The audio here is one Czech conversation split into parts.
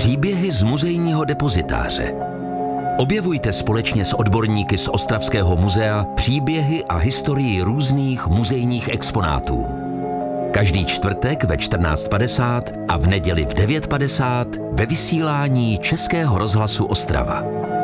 Příběhy z muzejního depozitáře. Objevujte společně s odborníky z Ostravského muzea příběhy a historii různých muzejních exponátů. Každý čtvrtek ve 14:50 a v neděli v 9:50 ve vysílání Českého rozhlasu Ostrava.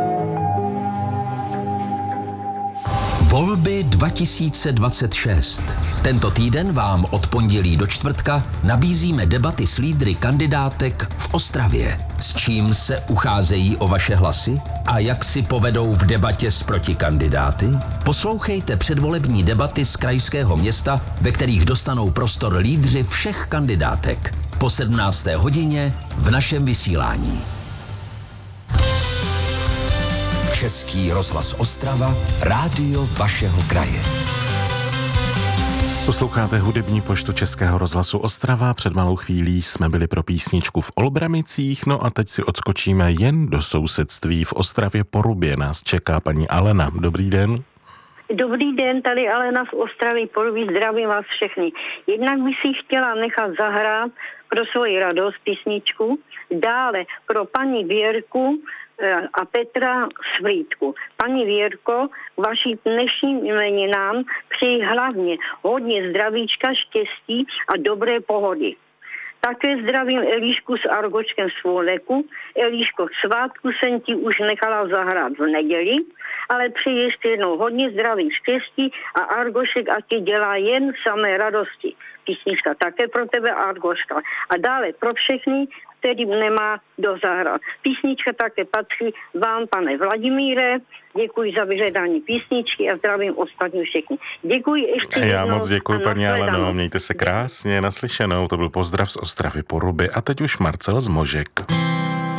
Volby 2026. Tento týden vám od pondělí do čtvrtka nabízíme debaty s lídry kandidátek v Ostravě. S čím se ucházejí o vaše hlasy a jak si povedou v debatě s protikandidáty? Poslouchejte předvolební debaty z krajského města, ve kterých dostanou prostor lídři všech kandidátek. Po 17. hodině v našem vysílání. Český rozhlas Ostrava, rádio vašeho kraje. Posloucháte hudební poštu Českého rozhlasu Ostrava. Před malou chvílí jsme byli pro písničku v Olbramicích, no a teď si odskočíme jen do sousedství. V Ostravě Porubě nás čeká paní Alena. Dobrý den. Dobrý den, tady Alena z Ostravy Porubí, zdravím vás všechny. Jednak bych si chtěla nechat zahrát pro svoji radost písničku, dále pro paní Věrku a Petra Svítku. Paní Věrko, vaši dnešním jmeninám přeji hlavně hodně zdravíčka, štěstí a dobré pohody. Také zdravím Elišku s Argočkem Svoleku. Eliško, svátku jsem ti už nechala zahrát v neděli, ale přeji ještě jednou hodně zdraví, štěstí a Argošek a ti dělá jen samé radosti. Písnička také pro tebe, Argoška. A dále pro všechny, který nemá kdo zahrát. Písnička také patří vám, pane Vladimíre. Děkuji za vyhledání písničky a zdravím ostatní všechny. Děkuji ještě jednou. Já moc děkuji, paní Aleno. Mějte se krásně, naslyšenou. To byl pozdrav z Ostravy Poruby a teď už Marcel z Možek.